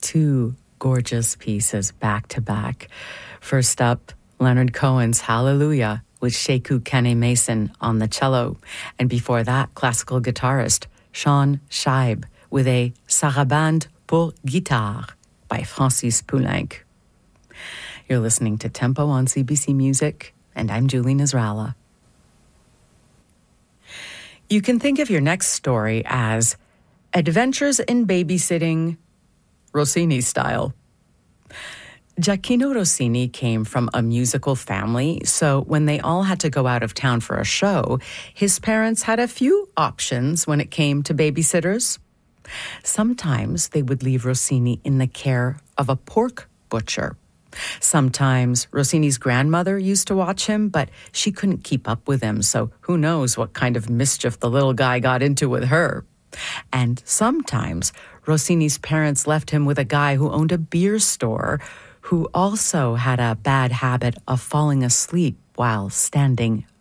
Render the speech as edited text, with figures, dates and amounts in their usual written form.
two gorgeous pieces back to back. First up, Leonard Cohen's Hallelujah with Sheku Kene Mason on the cello. And before that, classical guitarist Sean Scheib with a Sarabande pour guitare by Francis Poulenc. You're listening to Tempo on CBC Music, and I'm Julie Nasrallah. You can think of your next story as Adventures in Babysitting, Rossini style. Gioacchino Rossini came from a musical family, so when they all had to go out of town for a show, his parents had a few options when it came to babysitters. Sometimes they would leave Rossini in the care of a pork butcher. Sometimes Rossini's grandmother used to watch him, but she couldn't keep up with him, so who knows what kind of mischief the little guy got into with her. And sometimes Rossini's parents left him with a guy who owned a beer store, who also had a bad habit of falling asleep while standing